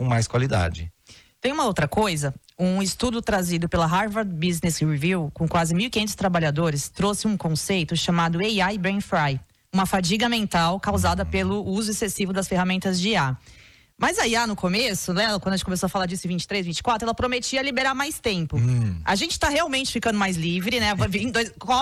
mais qualidade. Tem uma outra coisa, um estudo trazido pela Harvard Business Review, com quase 1.500 trabalhadores, trouxe um conceito chamado AI Brain Fry, uma fadiga mental causada pelo uso excessivo das ferramentas de IA. Mas a IA no começo, né, quando a gente começou a falar disso em 23, 24, ela prometia liberar mais tempo. A gente tá realmente ficando mais livre, né?